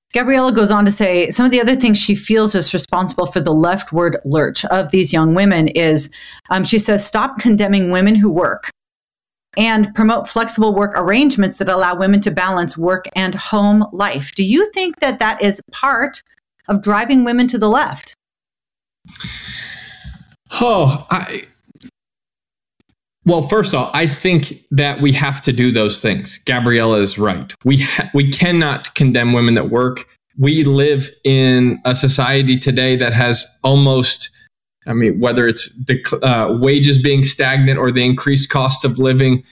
Gabriella goes on to say some of the other things she feels is responsible for the leftward lurch of these young women is, she says, stop condemning women who work and promote flexible work arrangements that allow women to balance work and home life. Do you think that that is part of driving women to the left? Well, first of all, I think that we have to do those things. Gabriella is right. We cannot condemn women that work. We live in a society today that has almost, whether it's the wages being stagnant or the increased cost of living,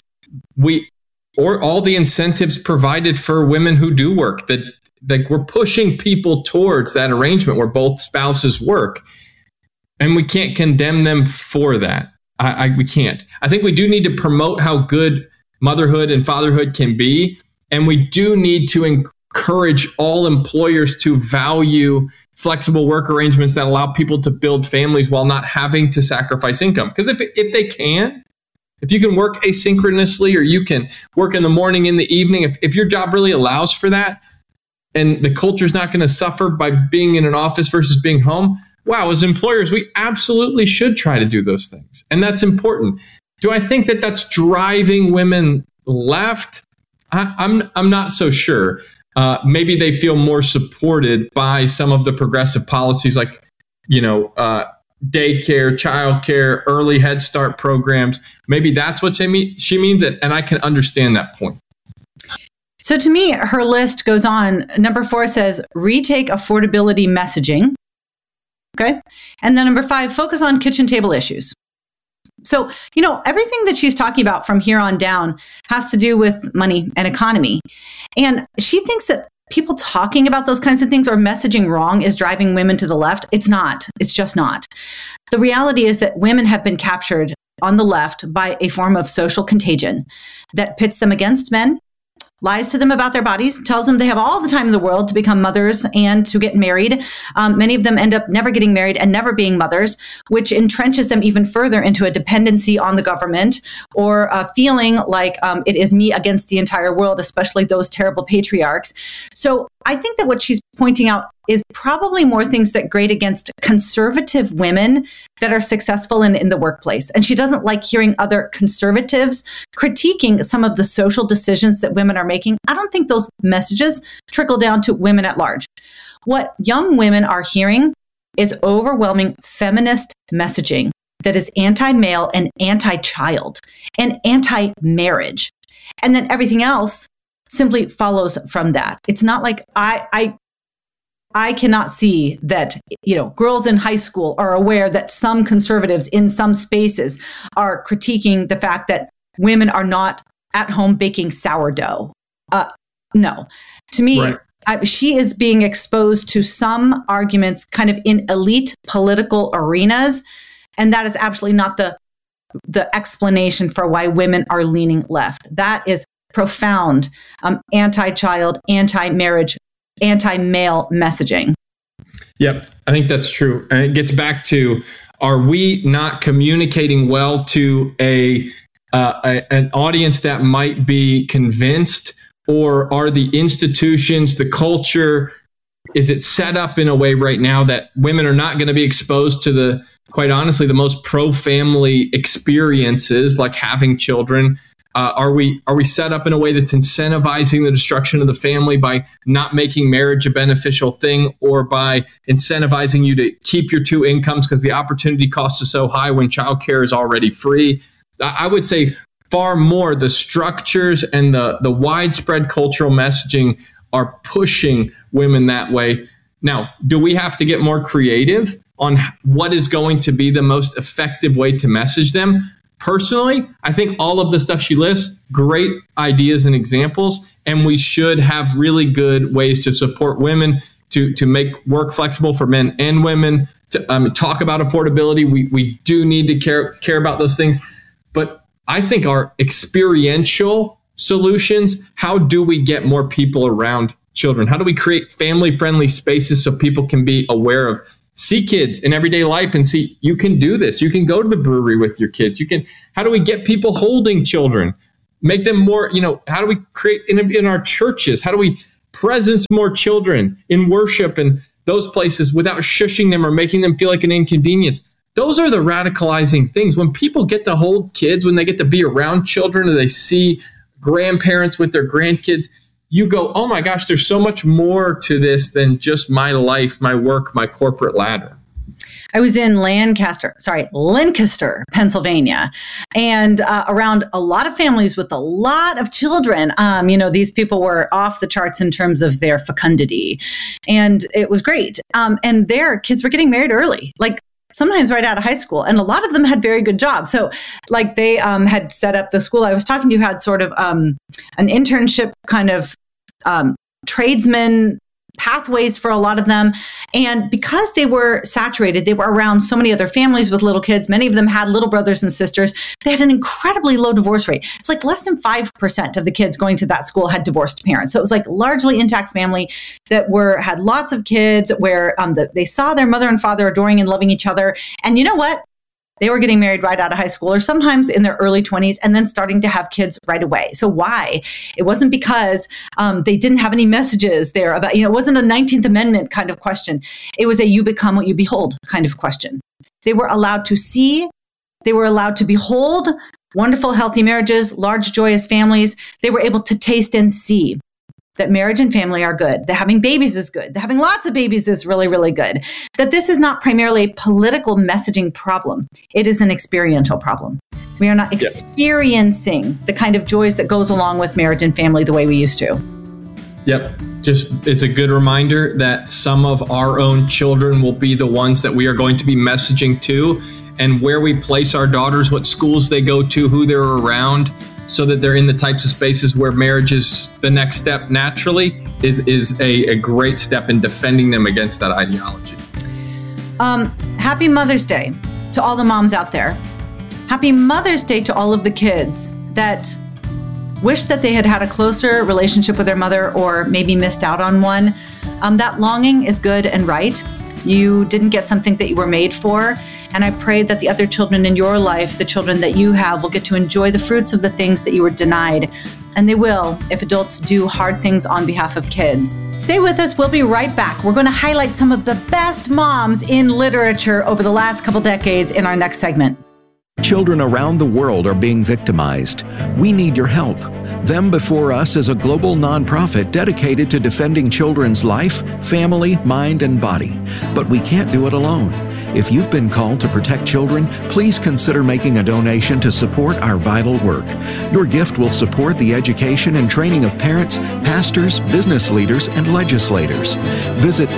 or all the incentives provided for women who do work, that we're pushing people towards that arrangement where both spouses work, and we can't condemn them for that. We can't. I think we do need to promote how good motherhood and fatherhood can be. And we do need to encourage all employers to value flexible work arrangements that allow people to build families while not having to sacrifice income. Because if you can work asynchronously, or you can work in the morning, in the evening, if your job really allows for that, and the culture is not going to suffer by being in an office versus being home, wow, as employers, we absolutely should try to do those things. And that's important. Do I think that that's driving women left? I'm not so sure. Maybe they feel more supported by some of the progressive policies like, daycare, childcare, early Head Start programs. Maybe that's what she means, and I can understand that point. So to me, her list goes on. Number 4 says, retake affordability messaging. Okay. And then number 5, focus on kitchen table issues. So, everything that she's talking about from here on down has to do with money and economy. And she thinks that people talking about those kinds of things or messaging wrong is driving women to the left. It's not. It's just not. The reality is that women have been captured on the left by a form of social contagion that pits them against men, lies to them about their bodies, tells them they have all the time in the world to become mothers and to get married. Many of them end up never getting married and never being mothers, which entrenches them even further into a dependency on the government, or feeling like it is me against the entire world, especially those terrible patriarchs. So I think that what she's pointing out is probably more things that grate against conservative women that are successful in the workplace. And she doesn't like hearing other conservatives critiquing some of the social decisions that women are making. I don't think those messages trickle down to women at large. What young women are hearing is overwhelming feminist messaging that is anti-male and anti-child and anti-marriage. And then everything else simply follows from that. It's not like I cannot see that, girls in high school are aware that some conservatives in some spaces are critiquing the fact that women are not at home baking sourdough. No. To me, right. She is being exposed to some arguments kind of in elite political arenas. And that is absolutely not the explanation for why women are leaning left. That is profound anti-child, anti-marriage, anti-male messaging. Yep, I think that's true. And it gets back to, are we not communicating well to an audience that might be convinced, or are the institutions, the culture, is it set up in a way right now that women are not going to be exposed to quite honestly, the most pro-family experiences like having children? Are we set up in a way that's incentivizing the destruction of the family by not making marriage a beneficial thing, or by incentivizing you to keep your 2 incomes because the opportunity cost is so high when childcare is already free? I would say far more the structures and the widespread cultural messaging are pushing women that way. Now, do we have to get more creative on what is going to be the most effective way to message them? Personally, I think all of the stuff she lists, great ideas and examples, and we should have really good ways to support women, to make work flexible for men and women, to talk about affordability. We do need to care about those things. But I think our experiential solutions, how do we get more people around children? How do we create family-friendly spaces so people can be aware of, see kids in everyday life and see, you can do this. You can go to the brewery with your kids. How do we get people holding children? Make them more, how do we create in our churches? How do we presence more children in worship and those places without shushing them or making them feel like an inconvenience. Those are the radicalizing things. When people get to hold kids, when they get to be around children, or they see grandparents with their grandkids, you go, oh my gosh, there's so much more to this than just my life, my work, my corporate ladder. I was in Lancaster, Pennsylvania, and around a lot of families with a lot of children. These people were off the charts in terms of their fecundity, and it was great. And their kids were getting married early, like sometimes right out of high school, and a lot of them had very good jobs. So, like they had set up the school I was talking to had sort of an internship kind of tradesman pathways for a lot of them. And because they were saturated, they were around so many other families with little kids. Many of them had little brothers and sisters. They had an incredibly low divorce rate. It's like less than 5% of the kids going to that school had divorced parents. So it was like largely intact family that had lots of kids where they saw their mother and father adoring and loving each other. And you know what? They were getting married right out of high school, or sometimes in their early 20s, and then starting to have kids right away. So why? It wasn't because they didn't have any messages there about, it wasn't a 19th Amendment kind of question. It was a you become what you behold kind of question. They were allowed to see, they were allowed to behold wonderful, healthy marriages, large, joyous families. They were able to taste and see that marriage and family are good, that having babies is good, that having lots of babies is really, really good, that this is not primarily a political messaging problem. It is an experiential problem. We are not experiencing the kind of joys that goes along with marriage and family the way we used to. Yep. It's a good reminder that some of our own children will be the ones that we are going to be messaging to, and where we place our daughters, what schools they go to, who they're around, so that they're in the types of spaces where marriage is the next step naturally, is a great step in defending them against that ideology. Happy Mother's Day to all the moms out there. Happy Mother's Day to all of the kids that wish that they had had a closer relationship with their mother, or maybe missed out on one. That longing is good and right. You didn't get something that you were made for. And I pray that the other children in your life, the children that you have, will get to enjoy the fruits of the things that you were denied. And they will, if adults do hard things on behalf of kids. Stay with us. We'll be right back. We're going to highlight some of the best moms in literature over the last couple decades in our next segment. Children around the world are being victimized. We need your help. Them Before Us is a global nonprofit dedicated to defending children's life, family, mind, and body. But we can't do it alone. If you've been called to protect children, please consider making a donation to support our vital work. Your gift will support the education and training of parents, pastors, business leaders, and legislators. Visit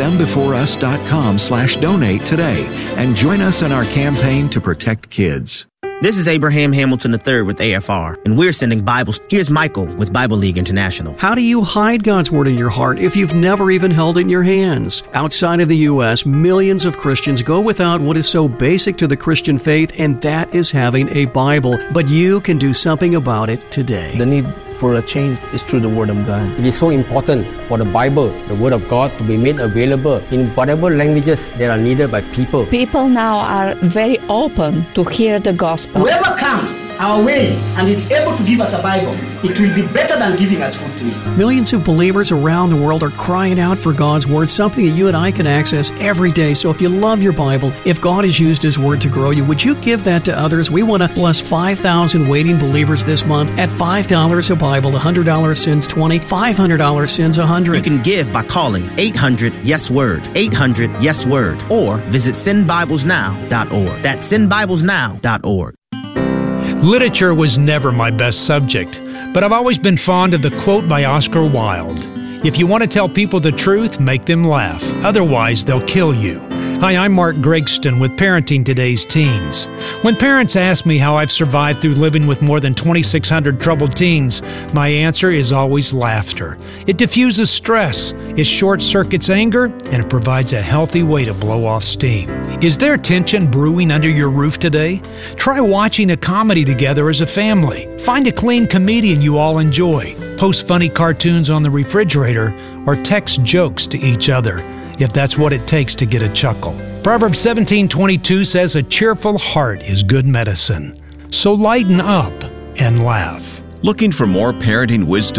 thembeforeus.com/donate today and join us in our campaign to protect kids. This is Abraham Hamilton III with AFR, and we're sending Bibles. Here's Michael with Bible League International. How do you hide God's Word in your heart if you've never even held it in your hands? Outside of the U.S., millions of Christians go without what is so basic to the Christian faith, and that is having a Bible. But you can do something about it today. The need for a change is through the Word of God. It is so important for the Bible, the Word of God, to be made available in whatever languages that are needed by people. People now are very open to hear the gospel. Whoever comes our way and is able to give us a Bible, it will be better than giving us food to eat. Millions of believers around the world are crying out for God's Word, something that you and I can access every day. So if you love your Bible, if God has used His Word to grow you, would you give that to others? We want to bless 5,000 waiting believers this month at $5 a Bible. $100 sends 20, $500 sends 100. You can give by calling 800-YES-WORD, 800-YES-WORD, or visit sendbiblesnow.org. That's sendbiblesnow.org. Literature was never my best subject, but I've always been fond of the quote by Oscar Wilde. If you want to tell people the truth, make them laugh. Otherwise, they'll kill you. Hi, I'm Mark Gregston with Parenting Today's Teens. When parents ask me how I've survived through living with more than 2,600 troubled teens, my answer is always laughter. It diffuses stress, it short-circuits anger, and it provides a healthy way to blow off steam. Is there tension brewing under your roof today? Try watching a comedy together as a family. Find a clean comedian you all enjoy. Post funny cartoons on the refrigerator or text jokes to each other, if that's what it takes to get a chuckle. Proverbs 17:22 says, "A cheerful heart is good medicine." So lighten up and laugh. Looking for more parenting wisdom?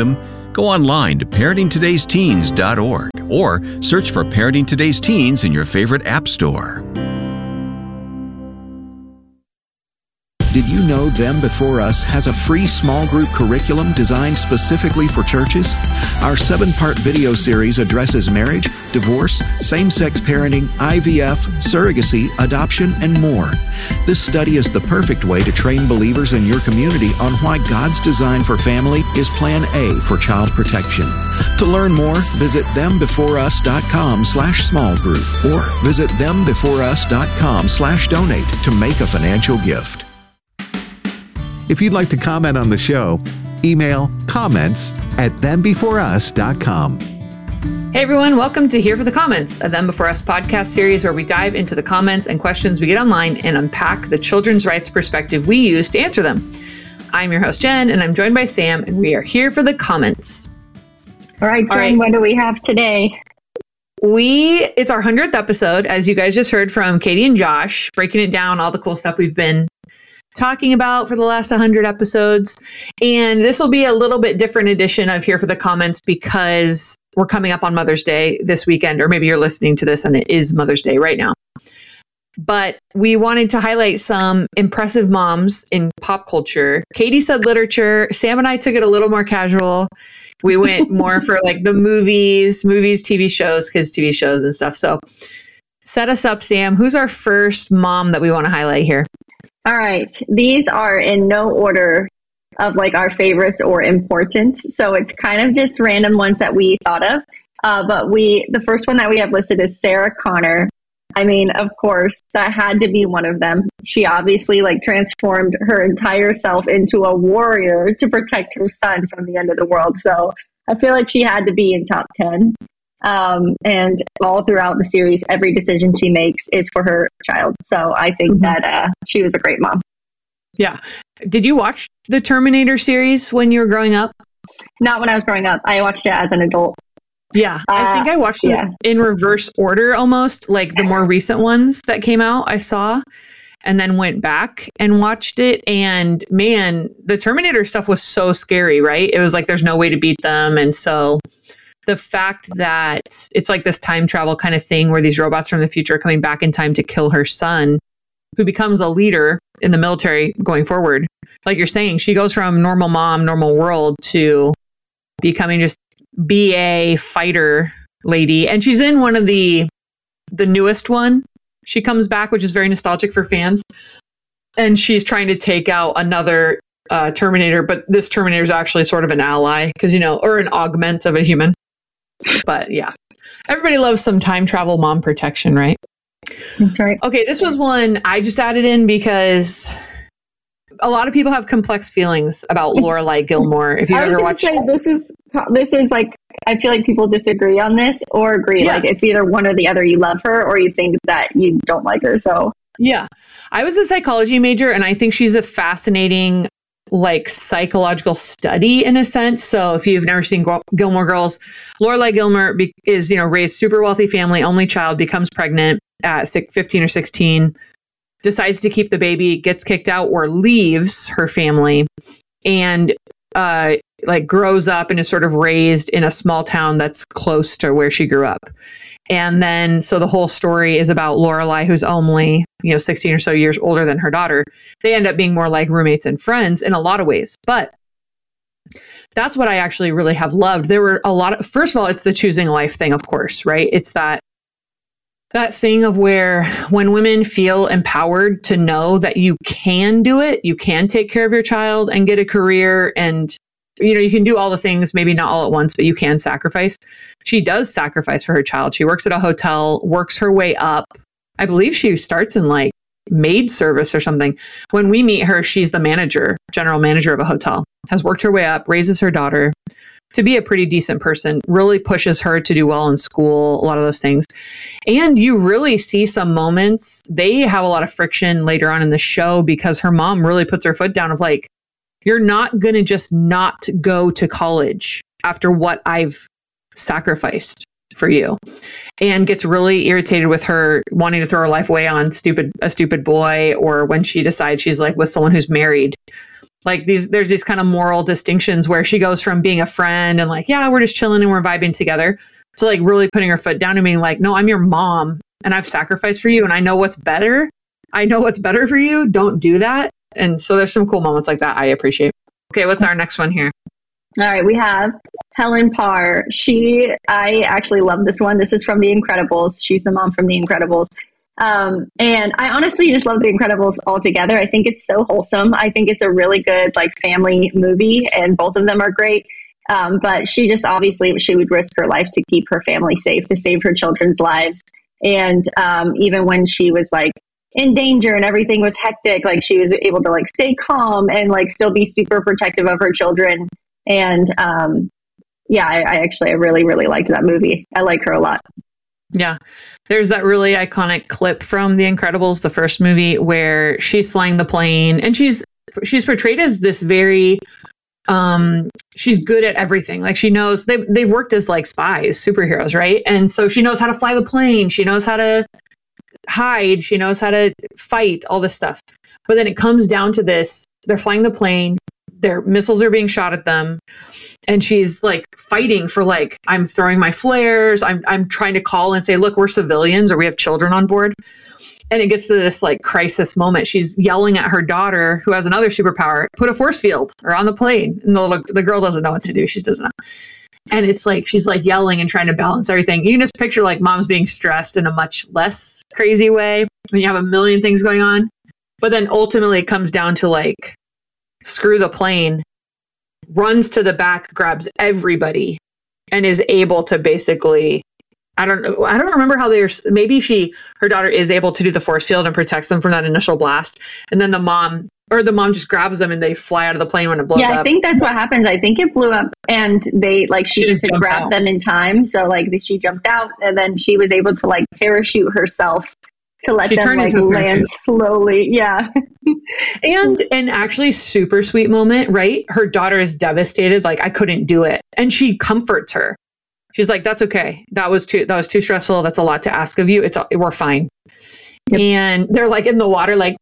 Go online to parentingtodaysteens.org or search for Parenting Today's Teens in your favorite app store. Did you know Them Before Us has a free small group curriculum designed specifically for churches? Our 7-part video series addresses marriage, divorce, same-sex parenting, IVF, surrogacy, adoption, and more. This study is the perfect way to train believers in your community on why God's design for family is Plan A for child protection. To learn more, visit thembeforeus.com/small group or visit thembeforeus.com/donate to make a financial gift. If you'd like to comment on the show, email comments@thembeforeus.com. Hey everyone, welcome to Here for the Comments, a Them Before Us podcast series where we dive into the comments and questions we get online and unpack the children's rights perspective we use to answer them. I'm your host, Jen, and I'm joined by Sam, and we are here for the comments. All right, Jen, what do we have today? It's our 100th episode, as you guys just heard from Katie and Josh, breaking it down, all the cool stuff we've been talking about for the last 100 episodes. And this will be a little bit different edition of Here for the Comments because we're coming up on Mother's Day this weekend, or maybe you're listening to this and it is Mother's Day right now. But we wanted to highlight some impressive moms in pop culture. Katie said literature. Sam and I took it a little more casual. We went more for like the movies, TV shows, kids TV shows and stuff. So set us up, Sam. Who's our first mom that we want to highlight here? All right. These are in no order of like our favorites or importance. So it's kind of just random ones that we thought of. But the first one that we have listed is Sarah Connor. I mean, of course, that had to be one of them. She obviously like transformed her entire self into a warrior to protect her son from the end of the world. So I feel like she had to be in top 10. And all throughout the series, every decision she makes is for her child. So I think that she was a great mom. Yeah. Did you watch the Terminator series when you were growing up? Not when I was growing up. I watched it as an adult. Yeah. I think I watched it in reverse order almost, like the more recent ones that came out, I saw, and then went back and watched it. And man, the Terminator stuff was so scary, right? It was like there's no way to beat them. And so the fact that it's like this time travel kind of thing where these robots from the future are coming back in time to kill her son, who becomes a leader in the military going forward. Like you're saying, she goes from normal mom, normal world to becoming just BA fighter lady. And she's in one of the newest one. She comes back, which is very nostalgic for fans. And she's trying to take out another Terminator, but this Terminator is actually sort of an ally because, or an augment of a human. But yeah, everybody loves some time travel mom protection, right? That's right. Okay, this was one I just added in because a lot of people have complex feelings about Lorelai Gilmore. If you ever watched, this is like, I feel like people disagree on this or agree. Yeah. Like it's either one or the other. You love her or you think that you don't like her. So yeah, I was a psychology major, and I think she's a fascinating like psychological study in a sense. So if you've never seen Gilmore Girls, Lorelai Gilmore is, raised super wealthy family, only child, becomes pregnant at 15 or 16, decides to keep the baby, gets kicked out or leaves her family, and grows up and is sort of raised in a small town that's close to where she grew up. And then, so the whole story is about Lorelai, who's only, 16 or so years older than her daughter. They end up being more like roommates and friends in a lot of ways. But that's what I actually really have loved. There were a lot of, first of all, it's the choosing life thing, of course, right? It's that thing of where when women feel empowered to know that you can do it, you can take care of your child and get a career, and you can do all the things, maybe not all at once, but you can sacrifice. She does sacrifice for her child. She works at a hotel, works her way up. I believe she starts in like maid service or something. When we meet her, she's the general manager of a hotel, has worked her way up, raises her daughter to be a pretty decent person, really pushes her to do well in school, a lot of those things. And you really see some moments. They have a lot of friction later on in the show because her mom really puts her foot down of like, you're not going to just not go to college after what I've sacrificed for you, and gets really irritated with her wanting to throw her life away on a stupid boy, or when she decides she's like with someone who's married. Like there's these kind of moral distinctions where she goes from being a friend and like, yeah, we're just chilling and we're vibing together, to like really putting her foot down and being like, no, I'm your mom and I've sacrificed for you and I know what's better. I know what's better for you. Don't do that. And so there's some cool moments like that I appreciate. Okay, what's our next one here? All right, we have Helen Parr. I actually love this one. This is from The Incredibles. She's the mom from The Incredibles. And I honestly just love The Incredibles altogether. I think it's so wholesome. I think it's a really good like family movie, and both of them are great. But she just obviously she would risk her life to keep her family safe, to save her children's lives. And even when she was like in danger and everything was hectic, like she was able to like stay calm and like still be super protective of her children. And I really, really liked that movie. I like her a lot. Yeah. There's that really iconic clip from The Incredibles, the first movie, where she's flying the plane and she's portrayed as this very, she's good at everything. Like she knows they've worked as like spies, superheroes, right? And so she knows how to fly the plane. She knows how to hide. She knows how to fight, all this stuff. But then it comes down to this, they're flying the plane. Their missiles are being shot at them. And she's like fighting for like, I'm throwing my flares. I'm trying to call and say, look, we're civilians or we have children on board. And it gets to this like crisis moment. She's yelling at her daughter who has another superpower, put a force field or on the plane. And the girl doesn't know what to do. She doesn't know. And it's like, she's like yelling and trying to balance everything. You can just picture like moms being stressed in a much less crazy way when you have a million things going on. But then ultimately it comes down to like, screw the plane, runs to the back, grabs everybody, and is able to basically, I don't remember how maybe her daughter is able to do the force field and protects them from that initial blast. And then the mom just grabs them and they fly out of the plane when it blows up. Yeah, I think that's what happens. I think it blew up and she just grabbed them in time. So like she jumped out and then she was able to like parachute herself to let them like land slowly. Yeah. and actually super sweet moment, right? Her daughter is devastated. Like I couldn't do it. And she comforts her. She's like, that's okay. That was too stressful. That's a lot to ask of you. We're fine. Yep. And they're like in the water, like,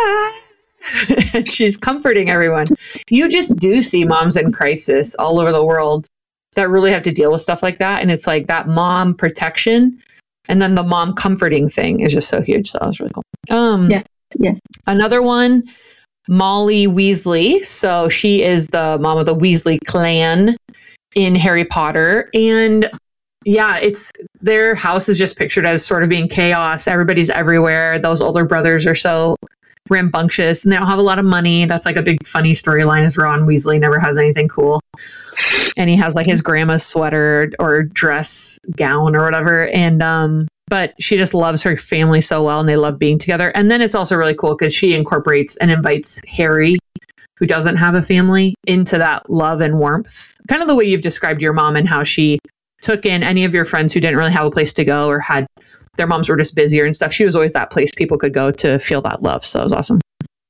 and she's comforting everyone. You just do see moms in crisis all over the world that really have to deal with stuff like that. And it's like that mom protection and then the mom comforting thing is just so huge. So that was really cool. Yes. Another one, Molly Weasley. So she is the mom of the Weasley clan in Harry Potter. And yeah, their house is just pictured as sort of being chaos. Everybody's everywhere. Those older brothers are so rambunctious and they don't have a lot of money. That's like a big funny storyline is Ron Weasley never has anything cool. And he has like his grandma's sweater or dress gown or whatever. And, but she just loves her family so well and they love being together. And then it's also really cool because she incorporates and invites Harry, who doesn't have a family, into that love and warmth. Kind of the way you've described your mom and how she took in any of your friends who didn't really have a place to go or had their moms were just busier and stuff. She was always that place people could go to feel that love. So it was awesome.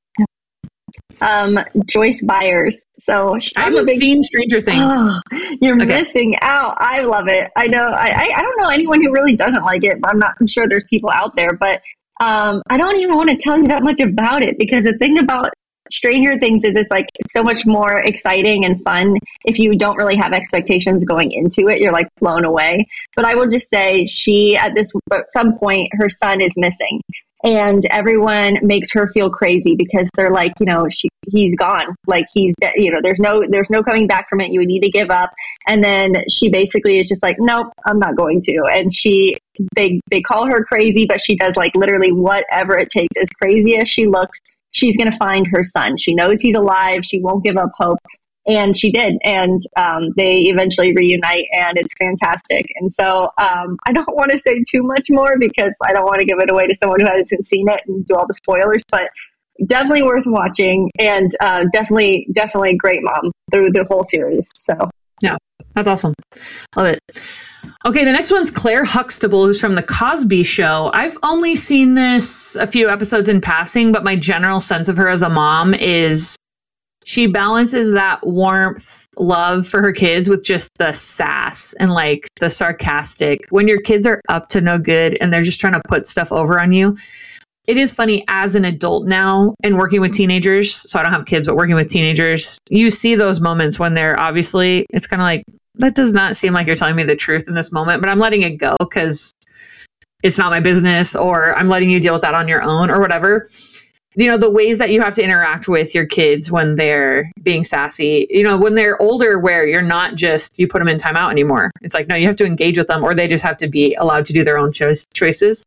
Joyce Byers. So I haven't seen Stranger Things. Oh, you're missing out. I love it. I know. I don't know anyone who really doesn't like it, but I'm sure there's people out there. But I don't even want to tell you that much about it because the thing about Stranger Things is it's so much more exciting and fun if you don't really have expectations going into it. You're like blown away. But I will just say at some point her son is missing. And everyone makes her feel crazy because they're like, he's gone. Like he's, there's no coming back from it. You would need to give up. And then she basically is just like, nope, I'm not going to. And they call her crazy, but she does like literally whatever it takes. As crazy as she looks, she's going to find her son. She knows he's alive. She won't give up hope. And she did. And they eventually reunite and it's fantastic. And so I don't want to say too much more because I don't want to give it away to someone who hasn't seen it and do all the spoilers, but definitely worth watching and definitely great mom through the whole series. So yeah, that's awesome. Love it. Okay, the next one's Claire Huxtable, who's from The Cosby Show. I've only seen this a few episodes in passing, but my general sense of her as a mom is she balances that warmth, love for her kids with just the sass and like the sarcastic. When your kids are up to no good and they're just trying to put stuff over on you, it is funny as an adult now and working with teenagers. So I don't have kids, but working with teenagers, you see those moments when they're obviously, it's kind of like, that does not seem like you're telling me the truth in this moment, but I'm letting it go because it's not my business, or I'm letting you deal with that on your own or whatever. You know, the ways that you have to interact with your kids when they're being sassy, you know, when they're older, where you're not just, you put them in timeout anymore. It's like, no, you have to engage with them, or they just have to be allowed to do their own choices.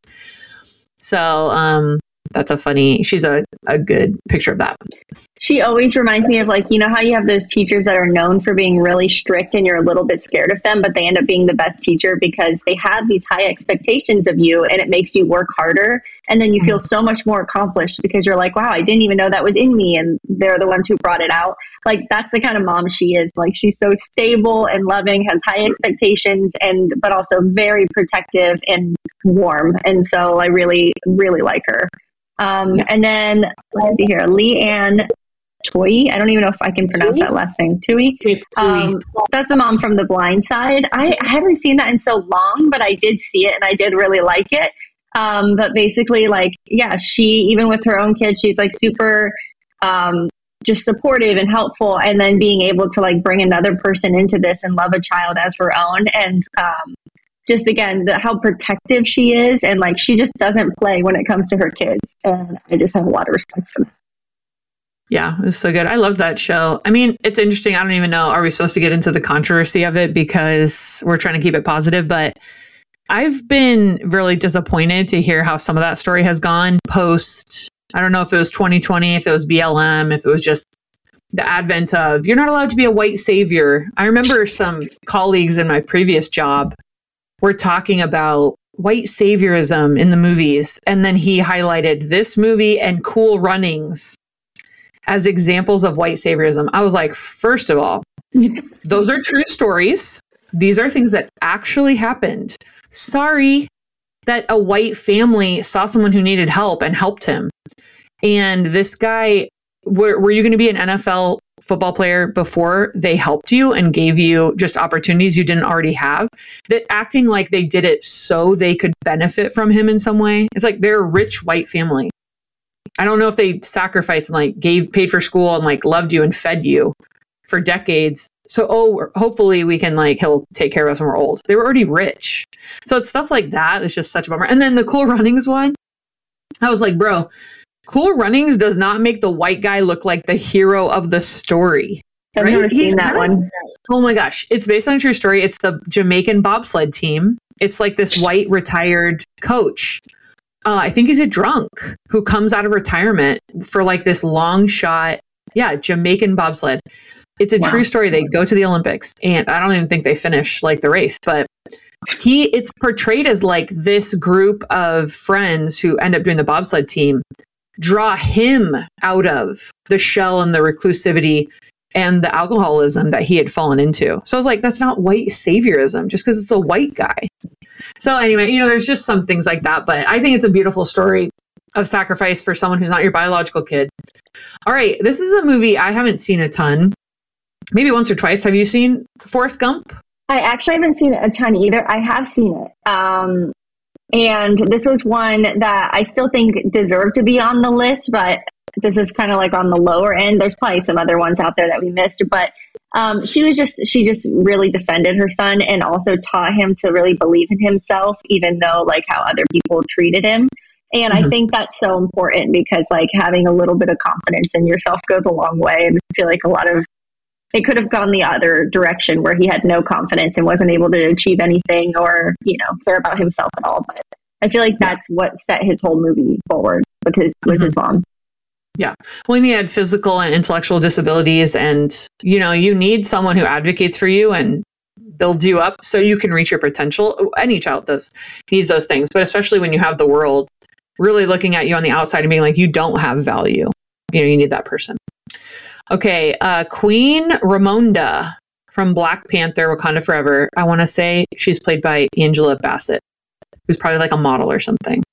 So she's a good picture of that. She always reminds me of, like, you know how you have those teachers that are known for being really strict and you're a little bit scared of them, but they end up being the best teacher because they have these high expectations of you and it makes you work harder. And then you feel so much more accomplished because you're like, wow, I didn't even know that was in me. And they're the ones who brought it out. Like, that's the kind of mom she is. Like, she's so stable and loving, has high expectations, but also very protective and warm. And so I really, really like her. And then let's see here, Leanne Toy. I don't even know if I can pronounce that last name. Tui. That's a mom from The Blind Side. I haven't seen that in so long, but I did see it and I did really like it. But basically, like, yeah, she, even with her own kids, she's like super just supportive and helpful. And then being able to like bring another person into this and love a child as her own. And just again, how protective she is. And like, she just doesn't play when it comes to her kids. And I just have a lot of respect for that. Yeah, it's so good. I love that show. I mean, it's interesting. I don't even know, are we supposed to get into the controversy of it because we're trying to keep it positive? But I've been really disappointed to hear how some of that story has gone post. I don't know if it was 2020, if it was BLM, if it was just the advent of, you're not allowed to be a white savior. I remember some colleagues in my previous job were talking about white saviorism in the movies. And then he highlighted this movie and Cool Runnings as examples of white saviorism. I was like, first of all, those are true stories. These are things that actually happened. Sorry that a white family saw someone who needed help and helped him. And this guy, were you going to be an NFL football player before they helped you and gave you just opportunities you didn't already have? That acting like they did it so they could benefit from him in some way. It's like they're a rich white family. I don't know if they sacrificed and like paid for school and like loved you and fed you for decades. So, hopefully we can he'll take care of us when we're old. They were already rich. So it's stuff like that. It's just such a bummer. And then the Cool Runnings one, I was like, bro, Cool Runnings does not make the white guy look like the hero of the story. I've never seen that one. Oh my gosh. It's based on a true story. It's the Jamaican bobsled team. It's like this white retired coach. I think he's a drunk who comes out of retirement for like this long shot. Yeah, Jamaican bobsled. It's a true story. They go to the Olympics and I don't even think they finish like the race, but it's portrayed as like this group of friends who end up doing the bobsled team draw him out of the shell and the reclusivity and the alcoholism that he had fallen into. So I was like, that's not white saviorism just because it's a white guy. So anyway, there's just some things like that, but I think it's a beautiful story of sacrifice for someone who's not your biological kid. All right. This is a movie I haven't seen a ton, maybe once or twice. Have you seen Forrest Gump? I actually haven't seen it a ton either. I have seen it. And this was one that I still think deserved to be on the list, but this is kind of like on the lower end. There's probably some other ones out there that we missed, but she just really defended her son and also taught him to really believe in himself, even though like how other people treated him. And I think that's so important because like having a little bit of confidence in yourself goes a long way. And I feel like it could have gone the other direction where he had no confidence and wasn't able to achieve anything or, care about himself at all. But I feel like that's what set his whole movie forward with his mom. Yeah. Well, he had physical and intellectual disabilities and, you need someone who advocates for you and builds you up so you can reach your potential. Any child needs those things, but especially when you have the world really looking at you on the outside and being like, you don't have value. You need that person. Okay. Queen Ramonda from Black Panther, Wakanda Forever. I want to say she's played by Angela Bassett, who's probably like a model or something.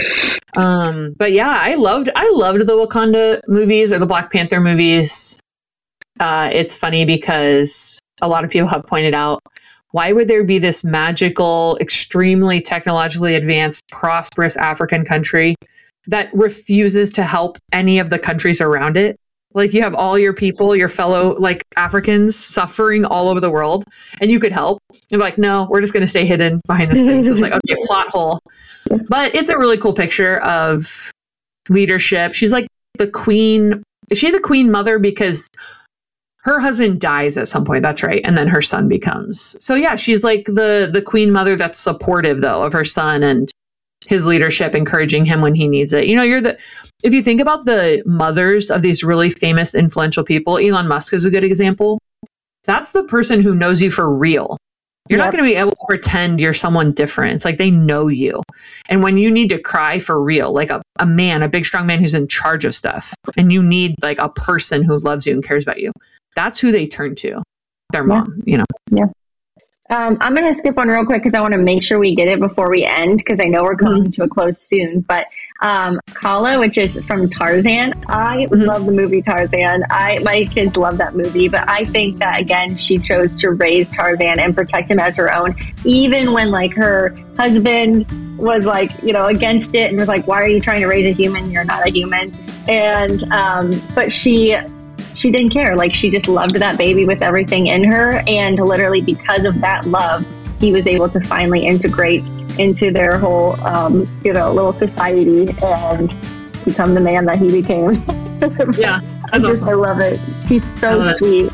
But yeah, I loved the Wakanda movies or the Black Panther movies. It's funny because a lot of people have pointed out, why would there be this magical, extremely technologically advanced, prosperous African country that refuses to help any of the countries around it. Like you have all your people, your fellow like Africans suffering all over the world, and you could help. You're like, no, we're just going to stay hidden behind this thing. So it's like, okay, plot hole. But it's a really cool picture of leadership. She's like the queen. Is she the queen mother? Because her husband dies at some point. That's right. And then her son becomes. So yeah, she's like the queen mother that's supportive though of her son and his leadership, encouraging him when he needs it. You know, if you think about the mothers of these really famous, influential people, Elon Musk is a good example. That's the person who knows you for real. You're not going to be able to pretend you're someone different. It's like they know you. And when you need to cry for real, like a man, a big, strong man who's in charge of stuff, and you need like a person who loves you and cares about you, that's who they turn to. Their mom, you know. Yeah. I'm going to skip one real quick because I want to make sure we get it before we end, because I know we're coming to a close soon. But Kala, which is from Tarzan. I love the movie Tarzan. My kids love that movie, but I think that, again, she chose to raise Tarzan and protect him as her own, even when like her husband was like, you know, against it and was like, why are you trying to raise a human? You're not a human. And but she didn't care. Like, she just loved that baby with everything in her. And literally because of that love, he was able to finally integrate into their whole, little society and become the man that he became. Yeah. I love it. He's so sweet.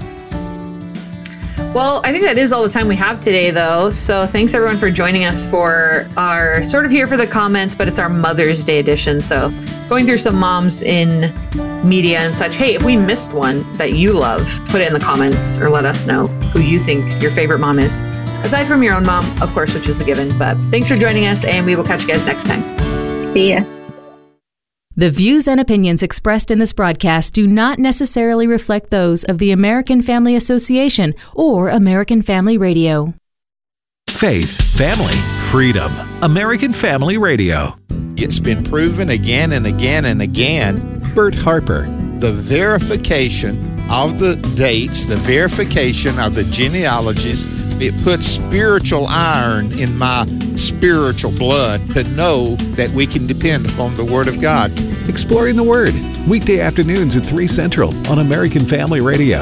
Well, I think that is all the time we have today, though. So thanks, everyone, for joining us for our sort of here for the comments, but it's our Mother's Day edition. So going through some moms in media and such. Hey, if we missed one that you love, put it in the comments or let us know who you think your favorite mom is. Aside from your own mom, of course, which is the given. But thanks for joining us, and we will catch you guys next time. See ya. The views and opinions expressed in this broadcast do not necessarily reflect those of the American Family Association or American Family Radio. Faith, family, freedom. American Family Radio. It's been proven again and again and again. Bert Harper. The verification of the dates, the verification of the genealogies, it puts spiritual iron in my spiritual blood to know that we can depend upon the Word of God. Exploring the Word, weekday afternoons at 3 Central on American Family Radio.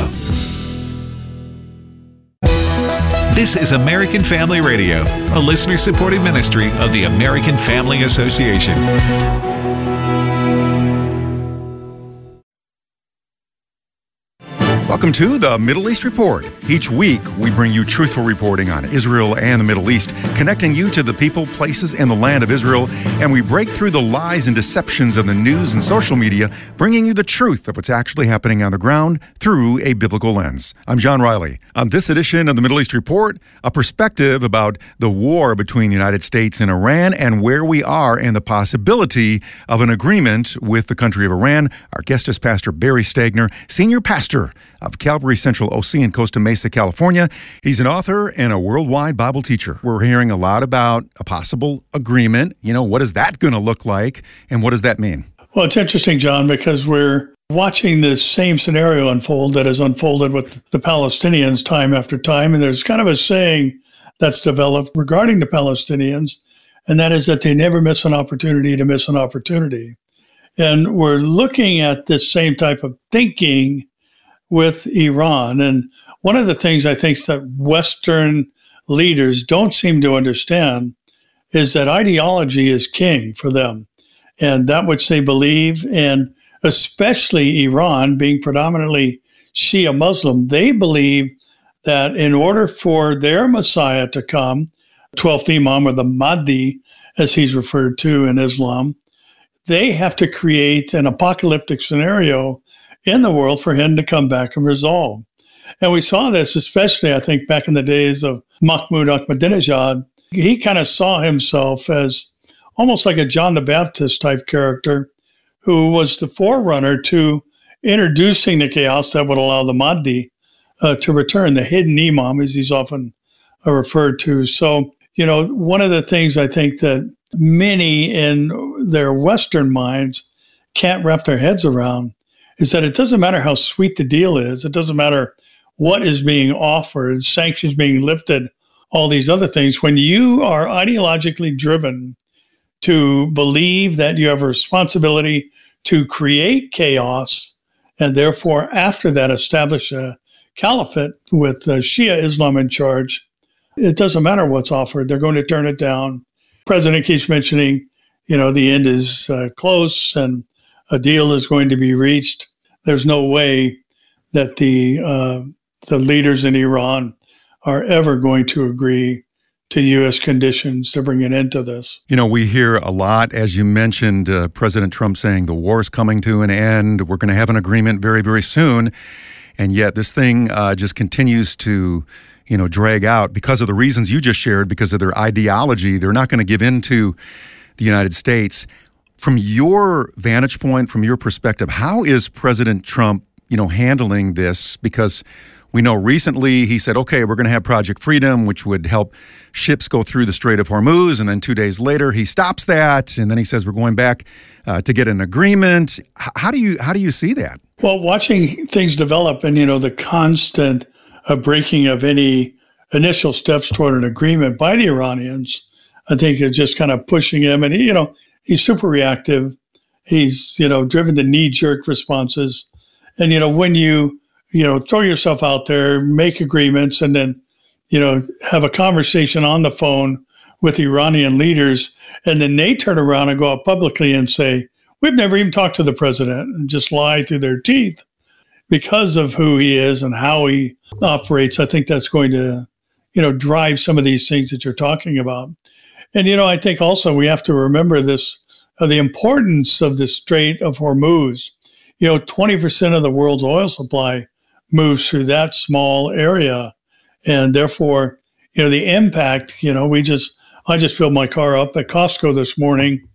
This is American Family Radio, a listener-supported ministry of the American Family Association. Welcome to the Middle East Report. Each week, we bring you truthful reporting on Israel and the Middle East, connecting you to the people, places, and the land of Israel, and we break through the lies and deceptions of the news and social media, bringing you the truth of what's actually happening on the ground through a biblical lens. I'm John Riley. On this edition of the Middle East Report, a perspective about the war between the United States and Iran and where we are and the possibility of an agreement with the country of Iran. Our guest is Pastor Barry Stagner, Senior Pastor of Calvary Central OC in Costa Mesa, California. He's an author and a worldwide Bible teacher. We're hearing a lot about a possible agreement. You know, what is that going to look like, and what does that mean? Well, it's interesting, John, because we're watching this same scenario unfold that has unfolded with the Palestinians time after time. And there's kind of a saying that's developed regarding the Palestinians, and that is that they never miss an opportunity to miss an opportunity. And we're looking at this same type of thinking with Iran. And one of the things I think that Western leaders don't seem to understand is that ideology is king for them, and that which they believe, and especially Iran being predominantly Shia Muslim, they believe that in order for their Messiah to come, 12th Imam, or the Mahdi, as he's referred to in Islam, they have to create an apocalyptic scenario in the world for him to come back and resolve. And we saw this, especially, I think, back in the days of Mahmoud Ahmadinejad. He kind of saw himself as almost like a John the Baptist type character who was the forerunner to introducing the chaos that would allow the Mahdi to return, the hidden Imam, as he's often referred to. So, you know, one of the things I think that many in their Western minds can't wrap their heads around is that it doesn't matter how sweet the deal is. It doesn't matter what is being offered, sanctions being lifted, all these other things. When you are ideologically driven to believe that you have a responsibility to create chaos and therefore after that establish a caliphate with Shia Islam in charge. It doesn't matter what's offered. They're going to turn it down. President keeps mentioning, the end is close and a deal is going to be reached. There's no way that the leaders in Iran are ever going to agree to U.S. conditions to bring an end to this. We hear a lot, as you mentioned, President Trump saying the war is coming to an end. We're going to have an agreement very, very soon. And yet this thing just continues to, drag out because of the reasons you just shared, because of their ideology. They're not going to give in to the United States. From your vantage point, from your perspective, how is President Trump, handling this? Because we know recently he said, okay, we're going to have Project Freedom, which would help ships go through the Strait of Hormuz. And then 2 days later, he stops that. And then he says, we're going back to get an agreement. How do you see that? Well, watching things develop and, the constant breaking of any initial steps toward an agreement by the Iranians, I think it's just kind of pushing him. And, he's super reactive. He's, driven to knee-jerk responses. And, when you throw yourself out there, make agreements, and then, have a conversation on the phone with Iranian leaders, and then they turn around and go out publicly and say, we've never even talked to the president, and just lie through their teeth because of who he is and how he operates. I think that's going to, drive some of these things that you're talking about. And, I think also we have to remember this, the importance of the Strait of Hormuz. 20% of the world's oil supply moves through that small area. And therefore, the impact, I just filled my car up at Costco this morning,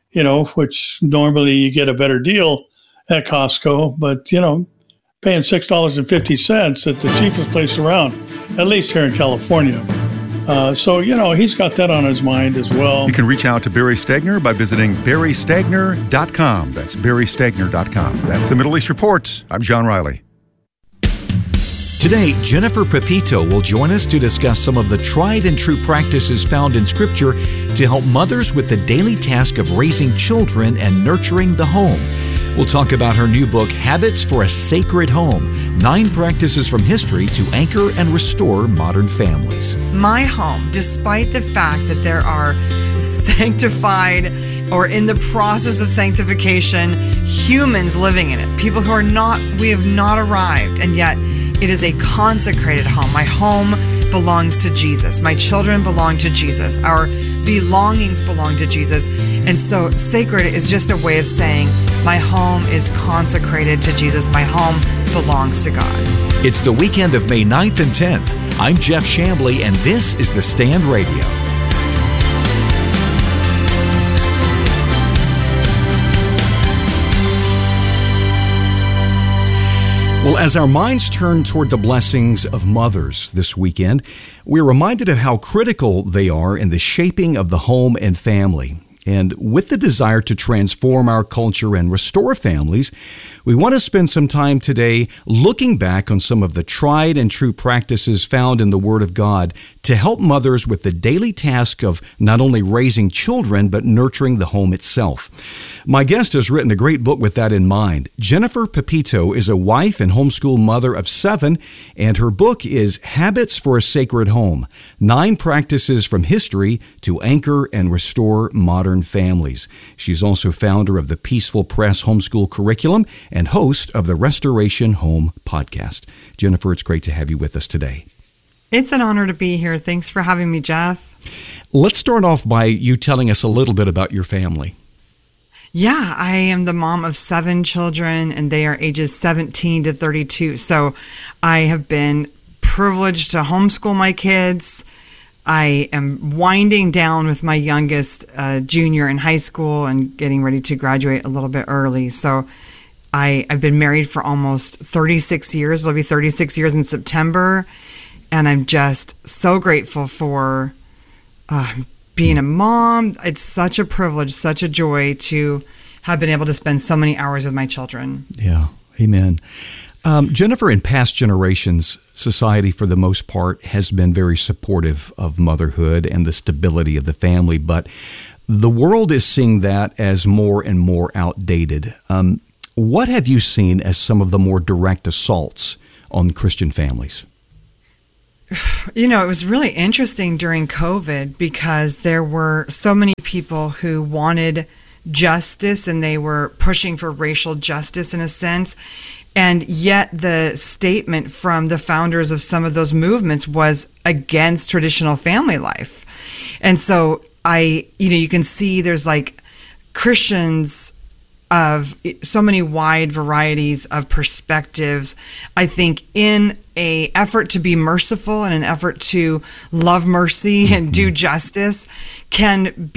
which normally you get a better deal at Costco, but, paying $6.50 at the cheapest place around, at least here in California. So, he's got that on his mind as well. You can reach out to Barry Stegner by visiting barrystegner.com. That's barrystegner.com. That's the Middle East Report. I'm John Riley. Today, Jennifer Pepito will join us to discuss some of the tried and true practices found in Scripture to help mothers with the daily task of raising children and nurturing the home. We'll talk about her new book, Habits for a Sacred Home, 9 practices from history to anchor and restore modern families. My home, despite the fact that there are sanctified or in the process of sanctification humans living in it, people who are not, we have not arrived, and yet it is a consecrated home. My home belongs to Jesus. My children belong to Jesus. Our belongings belong to Jesus. And so sacred is just a way of saying my home is consecrated to Jesus. My home belongs to God. It's the weekend of May 9th and 10th. I'm Jeff Chambly, and this is The Stand Radio. Well, as our minds turn toward the blessings of mothers this weekend, we're reminded of how critical they are in the shaping of the home and family. And with the desire to transform our culture and restore families, we want to spend some time today looking back on some of the tried and true practices found in the Word of God to help mothers with the daily task of not only raising children, but nurturing the home itself. My guest has written a great book with that in mind. Jennifer Pepito is a wife and homeschool mother of 7, and her book is Habits for a Sacred Home, 9 practices from history to anchor and restore modern families. She's also founder of the Peaceful Press Homeschool Curriculum and host of the Restoration Home podcast. Jennifer, it's great to have you with us today. It's an honor to be here. Thanks for having me, Jeff. Let's start off by you telling us a little bit about your family. Yeah, I am the mom of 7 children, and they are ages 17 to 32. So I have been privileged to homeschool my kids. I am winding down with my youngest junior in high school and getting ready to graduate a little bit early. So I've been married for almost 36 years. It'll be 36 years in September. And I'm just so grateful for being a mom. It's such a privilege, such a joy to have been able to spend so many hours with my children. Yeah, amen. Jennifer, in past generations, society for the most part has been very supportive of motherhood and the stability of the family. But The world is seeing that as more and more outdated. What have you seen as some of the more direct assaults on Christian families? You know, it was really interesting during COVID because there were so many people who wanted justice and they were pushing for racial justice in a sense. And yet the statement from the founders of some of those movements was against traditional family life. And so you can see there's like Christians of so many wide varieties of perspectives, I think, in a effort to be merciful and an effort to love mercy and do justice can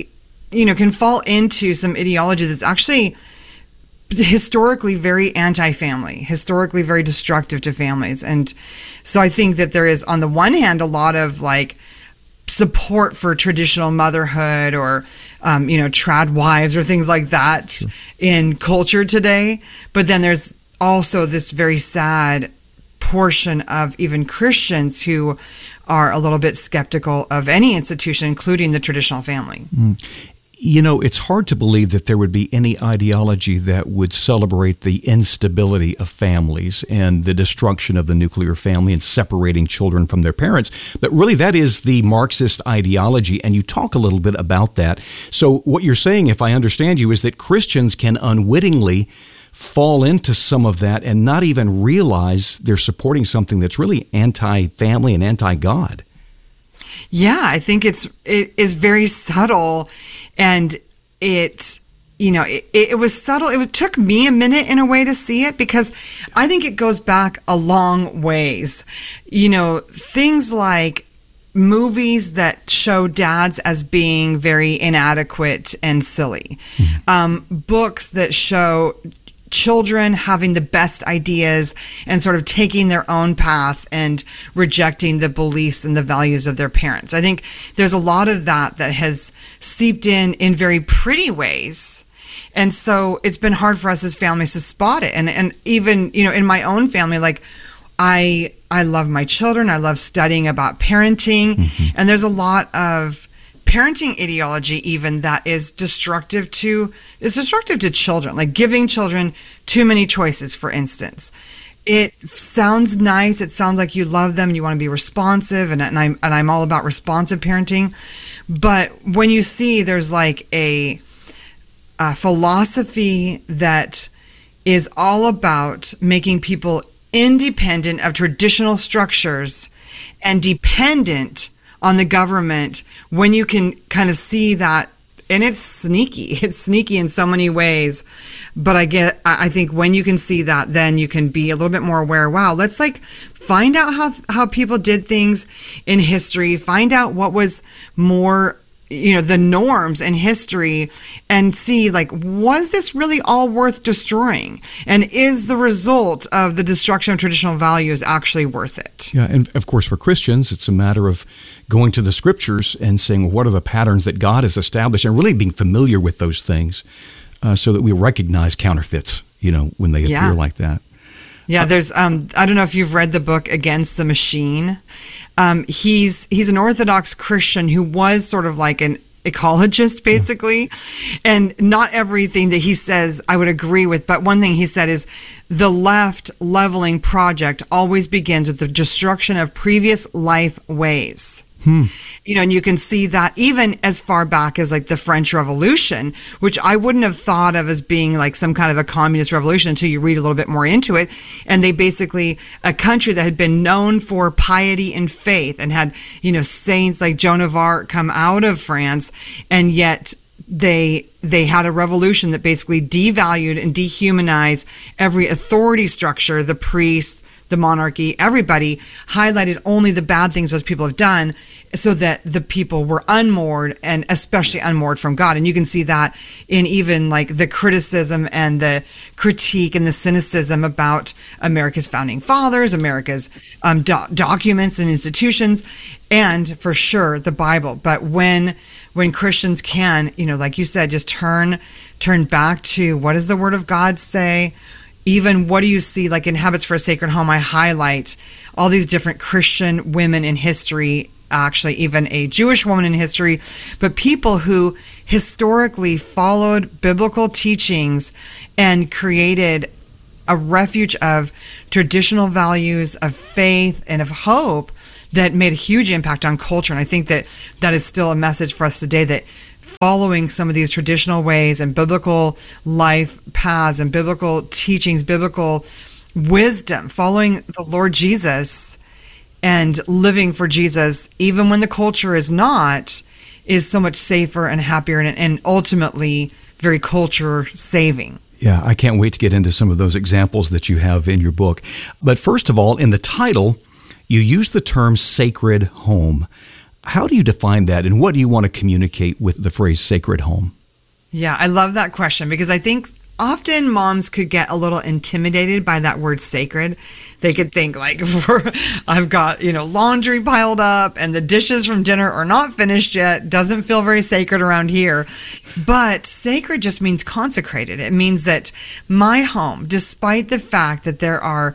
fall into some ideology that's actually historically very anti-family, historically very destructive to families. And so I think that there is, on the one hand, a lot of like support for traditional motherhood or, trad wives or things like that in culture today. But then there's also this very sad portion of even Christians who are a little bit skeptical of any institution, including the traditional family. You know, it's hard to believe that there would be any ideology that would celebrate the instability of families and the destruction of the nuclear family and separating children from their parents. But really, that is the Marxist ideology, and you talk a little bit about that. So what you're saying, if I understand you, is that Christians can unwittingly fall into some of that and not even realize they're supporting something that's really anti-family and anti-God. Yeah, I think it is very subtle, and it was subtle. It took me a minute in a way to see it because I think it goes back a long ways. You know, things like movies that show dads as being very inadequate and silly, books that show children having the best ideas and sort of taking their own path and rejecting the beliefs and the values of their parents. I think there's a lot of that has seeped in very pretty ways. And so it's been hard for us as families to spot it. And even, in my own family, like I love my children. I love studying about parenting. And there's a lot of parenting ideology even that is destructive to children, like giving children too many choices, for instance. It sounds nice. It sounds like you love them and you want to be responsive, and I'm all about responsive parenting. But when you see there's like a philosophy that is all about making people independent of traditional structures and dependent on the government, when you can kind of see that, and it's sneaky in so many ways, but I think when you can see that, then you can be a little bit more aware. Wow, let's like find out how people did things in history, find out what was more, the norms in history, and see, like, was this really all worth destroying? And is the result of the destruction of traditional values actually worth it? Yeah, and of course, for Christians, it's a matter of going to the scriptures and saying, well, what are the patterns that God has established, and really being familiar with those things so that we recognize counterfeits, when they appear like that. Yeah, there's I don't know if you've read the book Against the Machine. He's an Orthodox Christian who was sort of like an ecologist, basically. And not everything that he says I would agree with, but one thing he said is the left leveling project always begins with the destruction of previous life ways. And you can see that even as far back as like the French Revolution, which I wouldn't have thought of as being like some kind of a communist revolution until you read a little bit more into it. And they basically, a country that had been known for piety and faith and had, saints like Joan of Arc come out of France, and yet they had a revolution that basically devalued and dehumanized every authority structure, the priests, the monarchy, everybody, highlighted only the bad things those people have done so that the people were unmoored, and especially unmoored from God. And you can see that in even like the criticism and the critique and the cynicism about America's founding fathers, America's documents and institutions, and for sure the Bible. But when Christians can, like you said, just turn back to what does the Word of God say? Even what do you see, like in Habits for a Sacred Home, I highlight all these different Christian women in history actually even a Jewish woman in history, but people who historically followed biblical teachings and created a refuge of traditional values, of faith, and of hope that made a huge impact on culture. And I think that that is still a message for us today, that following some of these traditional ways and biblical life paths and biblical teachings, biblical wisdom, following the Lord Jesus and living for Jesus, even when the culture is not, is so much safer and happier and ultimately very culture saving. Yeah, I can't wait to get into some of those examples that you have in your book. But first of all, in the title, you use the term sacred home. How do you define that, and what do you want to communicate with the phrase sacred home? Yeah, I love that question, because I think often moms could get a little intimidated by that word sacred. They could think like, I've got, laundry piled up and the dishes from dinner are not finished yet. Doesn't feel very sacred around here. But sacred just means consecrated. It means that my home, despite the fact that there are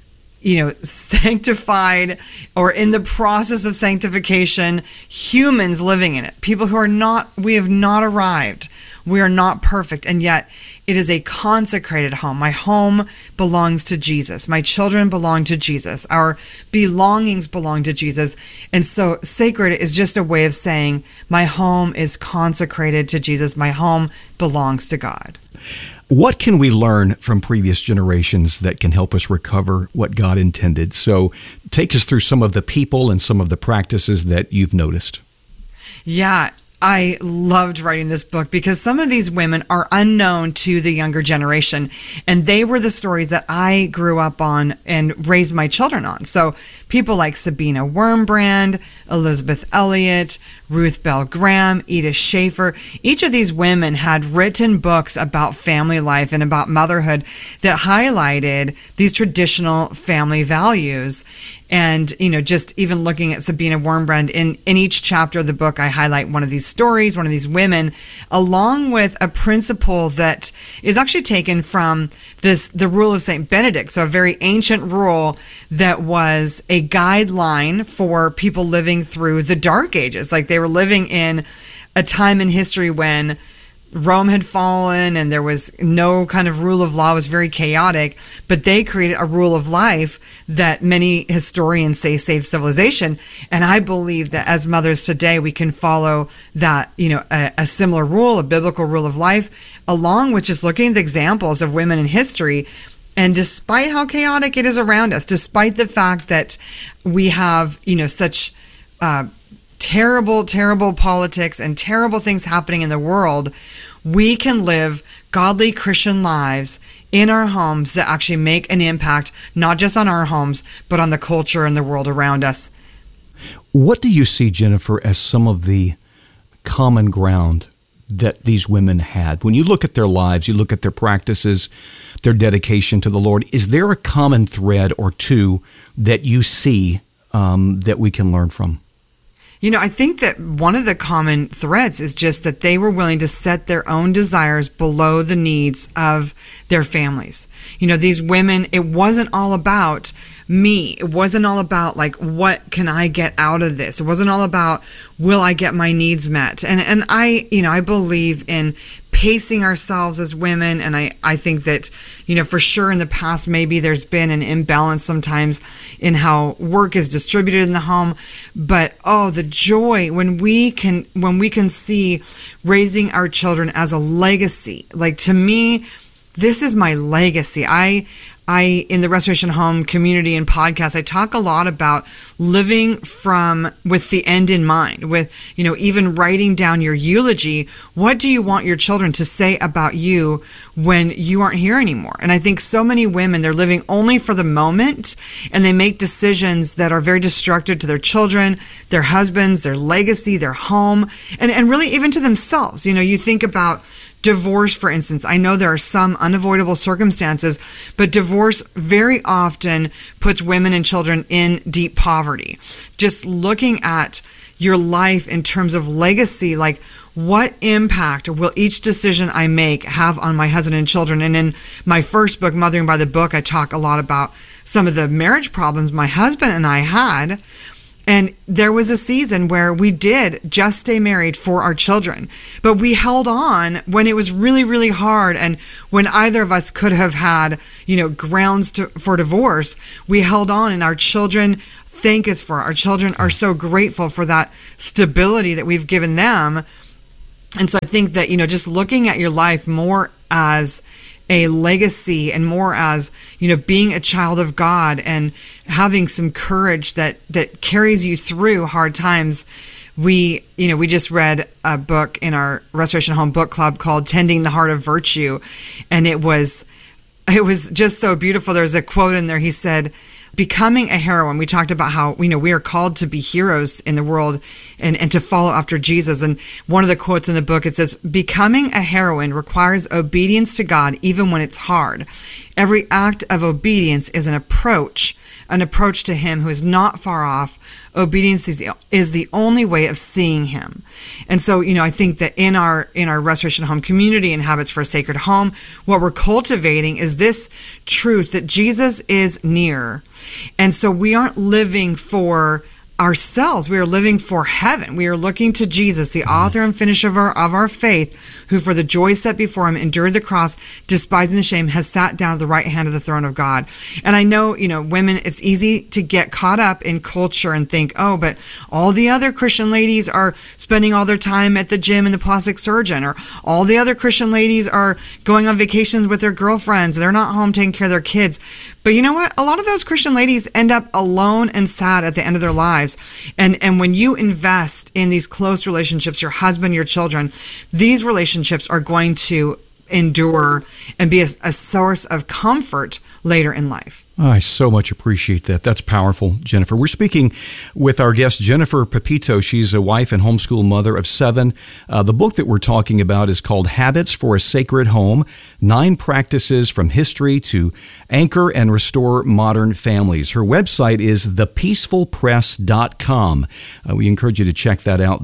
sanctified or in the process of sanctification humans living in it, people who we have not arrived. We are not perfect, and yet it is a consecrated home. My home belongs to Jesus. My children belong to Jesus. Our belongings belong to Jesus. And so sacred is just a way of saying my home is consecrated to Jesus. My home belongs to God. What can we learn from previous generations that can help us recover what God intended? So take us through some of the people and some of the practices that you've noticed. Yeah. I loved writing this book because some of these women are unknown to the younger generation, and they were the stories that I grew up on and raised my children on. So people like Sabina Wurmbrand, Elizabeth Elliot, Ruth Bell Graham, Edith Schaefer, each of these women had written books about family life and about motherhood that highlighted these traditional family values. And, just even looking at Sabina Wurmbrand, in each chapter of the book, I highlight one of these stories, one of these women, along with a principle that is actually taken from the rule of St. Benedict. So a very ancient rule that was a guideline for people living through the Dark Ages. Like they were living in a time in history when Rome had fallen and there was no kind of rule of law. It was very chaotic, but they created a rule of life that many historians say saved civilization. And I believe that as mothers today, we can follow that, a similar rule, a biblical rule of life, along with just looking at the examples of women in history. And despite how chaotic it is around us, despite the fact that we have, such terrible, terrible politics and terrible things happening in the world, we can live godly Christian lives in our homes that actually make an impact, not just on our homes, but on the culture and the world around us. What do you see, Jennifer, as some of the common ground that these women had? When you look at their lives, you look at their practices, their dedication to the Lord, is there a common thread or two that you see that we can learn from? I think that one of the common threads is just that they were willing to set their own desires below the needs of their families. These women, it wasn't all about me. It wasn't all about like, what can I get out of this? It wasn't all about, will I get my needs met? And I believe in pacing ourselves as women. And I think that, for sure in the past, maybe there's been an imbalance sometimes in how work is distributed in the home. But, the joy when we can see raising our children as a legacy. Like, to me, this is my legacy. I in the Restoration Home community and podcast, I talk a lot about living with the end in mind, with, even writing down your eulogy. What do you want your children to say about you when you aren't here anymore? And I think so many women, they're living only for the moment, and they make decisions that are very destructive to their children, their husbands, their legacy, their home, and really even to themselves. You think about divorce, for instance. I know there are some unavoidable circumstances, but divorce very often puts women and children in deep poverty. Just looking at your life in terms of legacy, like what impact will each decision I make have on my husband and children? And in my first book, Mothering by the Book, I talk a lot about some of the marriage problems my husband and I had. And there was a season where we did just stay married for our children, but we held on when it was really, really hard. And when either of us could have had, grounds for divorce, we held on, and our children thank us for it. Our children are so grateful for that stability that we've given them. And so I think that, just looking at your life more as a legacy and more as, being a child of God and having some courage that carries you through hard times. We just read a book in our Restoration Home book club called Tending the Heart of Virtue. And it was just so beautiful. There's a quote in there. He said, becoming a heroine, we talked about how, we are called to be heroes in the world and to follow after Jesus. And one of the quotes in the book, it says, becoming a heroine requires obedience to God even when it's hard. Every act of obedience is an approach to him who is not far off. Obedience is the only way of seeing him. And so, I think that in our Restoration Home community and Habits for a Sacred Home, what we're cultivating is this truth that Jesus is near. And so we aren't living for ourselves. We are living for heaven. We are looking to Jesus, the author and finisher of our faith, who for the joy set before him endured the cross, despising the shame, has sat down at the right hand of the throne of God. And I know, women, it's easy to get caught up in culture and think, oh, but all the other Christian ladies are spending all their time at the gym and the plastic surgeon, or all the other Christian ladies are going on vacations with their girlfriends. They're not home taking care of their kids. But you know what? A lot of those Christian ladies end up alone and sad at the end of their lives. And when you invest in these close relationships, your husband, your children, these relationships are going to endure and be a source of comfort later in life. I so much appreciate that. That's powerful, Jennifer. We're speaking with our guest, Jennifer Pepito. She's a wife and homeschool mother of 7. The book that we're talking about is called Habits for a Sacred Home, 9 Practices from History to Anchor and Restore Modern Families. Her website is thepeacefulpress.com. We encourage you to check that out,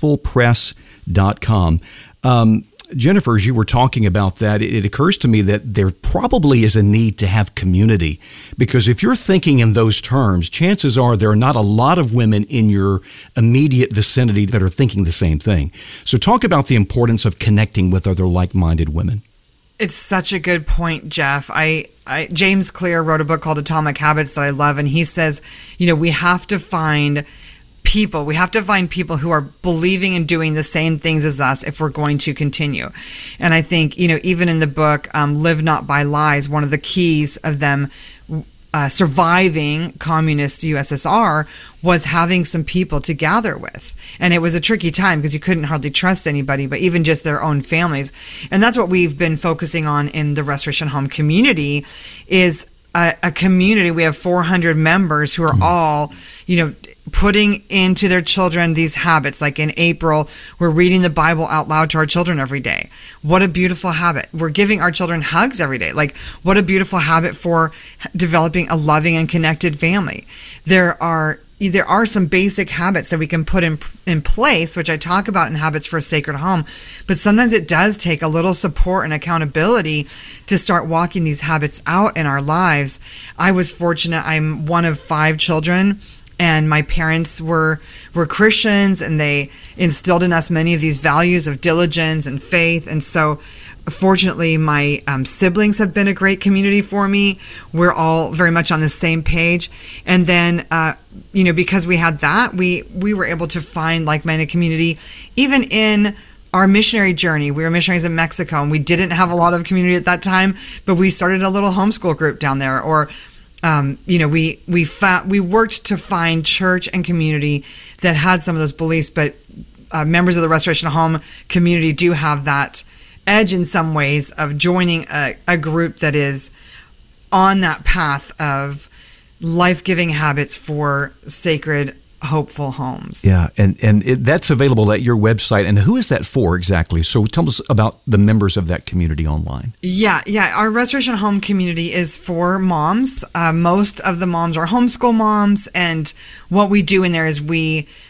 thepeacefulpress.com. Jennifer, as you were talking about that, it occurs to me that there probably is a need to have community, because if you're thinking in those terms, chances are there are not a lot of women in your immediate vicinity that are thinking the same thing. So talk about the importance of connecting with other like-minded women. It's such a good point, Jeff. James Clear wrote a book called Atomic Habits that I love, and he says, we have to find people. We have to find people who are believing and doing the same things as us if we're going to continue. And I think, even in the book, Live Not by Lies, one of the keys of them surviving communist USSR was having some people to gather with. And it was a tricky time because you couldn't hardly trust anybody, but even just their own families. And that's what we've been focusing on in the Restoration Home community is a community. We have 400 members who are all, putting into their children these habits. Like in April, we're reading the Bible out loud to our children every day. What a beautiful habit. We're giving our children hugs every day. Like, what a beautiful habit for developing a loving and connected family. There are some basic habits that we can put in place, which I talk about in Habits for a Sacred Home, but sometimes it does take a little support and accountability to start walking these habits out in our lives. I was fortunate. I'm one of 5 children, and my parents were Christians, and they instilled in us many of these values of diligence and faith. And so fortunately, my siblings have been a great community for me. We're all very much on the same page. And then, because we had that, we were able to find like-minded community even in our missionary journey. We were missionaries in Mexico, and we didn't have a lot of community at that time, but we started a little homeschool group down there. Or we worked to find church and community that had some of those beliefs, but members of the Restoration Home community do have that edge in some ways of joining a group that is on that path of life-giving habits for sacred, hopeful homes. Yeah, and that's available at your website. And who is that for exactly? So tell us about the members of that community online. Yeah. Our Restoration Home community is for moms. Most of the moms are homeschool moms, and what we do in there is we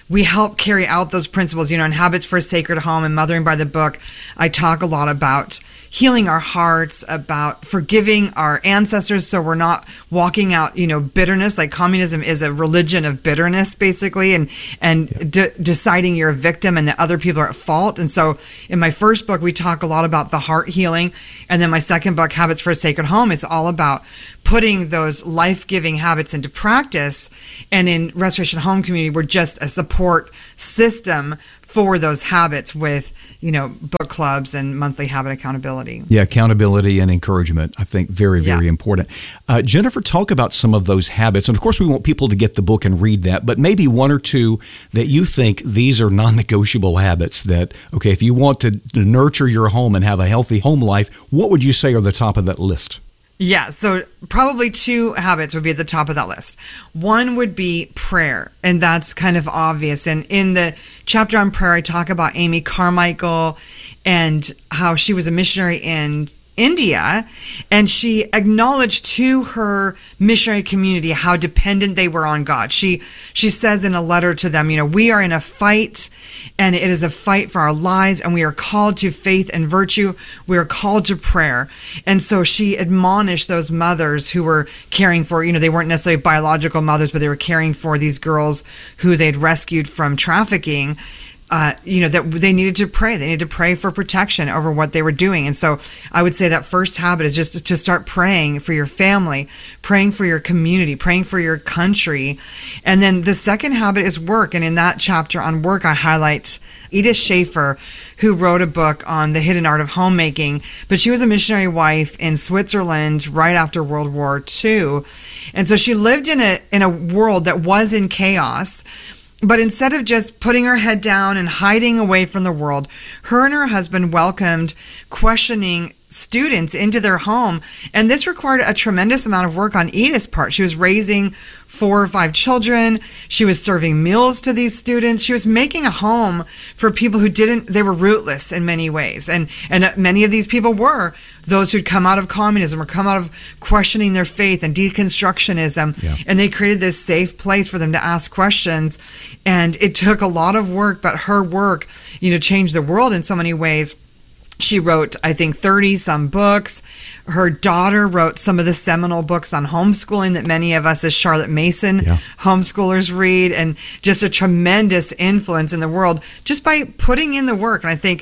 we help carry out those principles, in Habits for a Sacred Home and Mothering by the Book. I talk a lot about healing our hearts, about forgiving our ancestors so we're not walking out, bitterness. Like communism is a religion of bitterness, basically, and deciding you're a victim and that other people are at fault. And so in my first book, we talk a lot about the heart healing. And then my second book, Habits for a Sacred Home, is all about putting those life-giving habits into practice. And in Restoration Home Community, we're just a support system for those habits with, book clubs and monthly habit accountability. Yeah, accountability and encouragement, I think very, very important. Jennifer, talk about some of those habits. And of course, we want people to get the book and read that, but maybe one or two that you think these are non-negotiable habits that, okay, if you want to nurture your home and have a healthy home life, what would you say are the top of that list? Yeah, so probably two habits would be at the top of that list. One would be prayer, and that's kind of obvious. And in the chapter on prayer, I talk about Amy Carmichael and how she was a missionary in India, and she acknowledged to her missionary community how dependent they were on God. She says in a letter to them, we are in a fight, and it is a fight for our lives, and we are called to faith and virtue. We are called to prayer. And so she admonished those mothers who were caring for, they weren't necessarily biological mothers, but they were caring for these girls who they'd rescued from trafficking. That they needed to pray. They needed to pray for protection over what they were doing. And so I would say that first habit is just to start praying for your family, praying for your community, praying for your country. And then the second habit is work. And in that chapter on work, I highlight Edith Schaefer, who wrote a book on the hidden art of homemaking. But she was a missionary wife in Switzerland right after World War II. And so she lived in a world that was in chaos. But instead of just putting her head down and hiding away from the world, her and her husband welcomed questioning students into their home. And this required a tremendous amount of work on Edith's part. She was raising 4 or 5 children. She was serving meals to these students. She was making a home for people who they were rootless in many ways. And many of these people were those who'd come out of communism or come out of questioning their faith and deconstructionism. Yeah. And they created this safe place for them to ask questions. And it took a lot of work, but her work, changed the world in so many ways. She wrote, I think, 30 some books. Her daughter wrote some of the seminal books on homeschooling that many of us as Charlotte Mason homeschoolers read, and just a tremendous influence in the world just by putting in the work. And I think,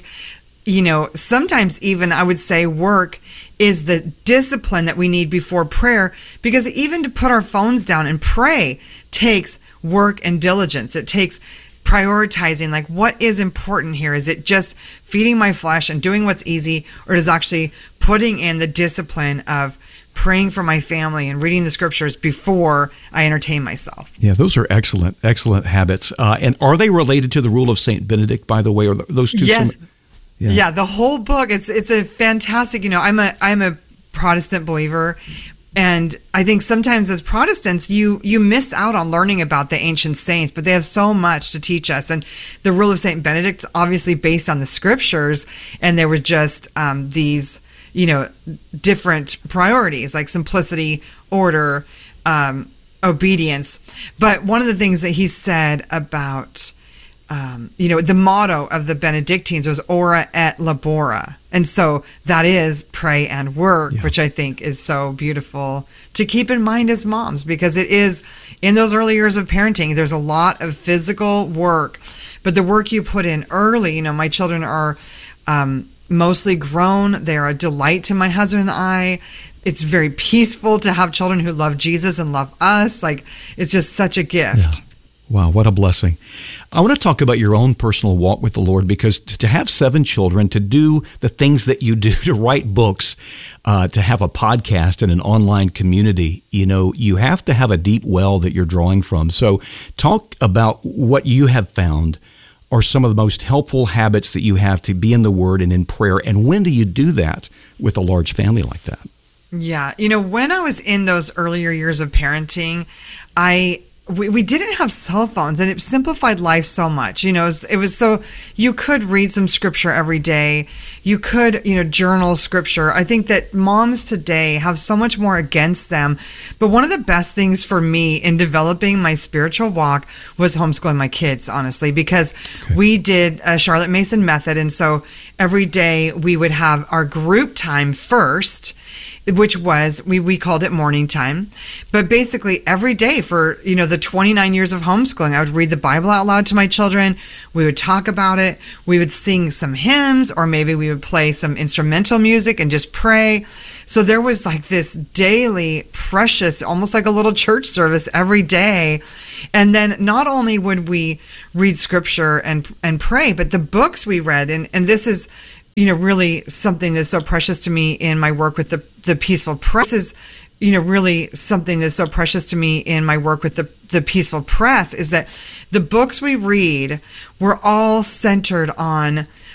sometimes even I would say work is the discipline that we need before prayer, because even to put our phones down and pray takes work and diligence. It takes prioritizing, like, what is important here? Is it just feeding my flesh and doing what's easy, or is actually putting in the discipline of praying for my family and reading the scriptures before I entertain myself? Yeah, those are excellent habits. And are they related to the rule of St. Benedict, by the way, or those two? Yes. Yeah, the whole book, it's a fantastic, I'm a Protestant believer. And I think sometimes as Protestants, you miss out on learning about the ancient saints, but they have so much to teach us. And the rule of St. Benedict's obviously based on the scriptures, and there were just these, different priorities like simplicity, order, obedience. But one of the things that he said about the motto of the Benedictines was ora et labora. And so that is pray and work, which I think is so beautiful to keep in mind as moms, because it is in those early years of parenting, there's a lot of physical work, but the work you put in early, my children are mostly grown. They're a delight to my husband and I. It's very peaceful to have children who love Jesus and love us. Like, it's just such a gift. Yeah. Wow, what a blessing. I want to talk about your own personal walk with the Lord, because to have 7 children, to do the things that you do, to write books, to have a podcast and an online community, you have to have a deep well that you're drawing from. So talk about what you have found are some of the most helpful habits that you have to be in the Word and in prayer. And when do you do that with a large family like that? Yeah. When I was in those earlier years of parenting, I we didn't have cell phones, and it simplified life so much. You know, it was so you could read some scripture every day. You could, journal scripture. I think that moms today have so much more against them. But one of the best things for me in developing my spiritual walk was homeschooling my kids, honestly, because we did a Charlotte Mason method. And so every day we would have our group time first, which was, we called it morning time. But basically every day for, the 29 years of homeschooling, I would read the Bible out loud to my children. We would talk about it. We would sing some hymns, or maybe we would play some instrumental music and just pray. So there was like this daily precious, almost like a little church service every day. And then not only would we read scripture and pray, but the books we read, and this is, really something that's so precious to me in my work with the Peaceful Press is, really something that's so precious to me in my work with the Peaceful Press is that the books we read were all centered on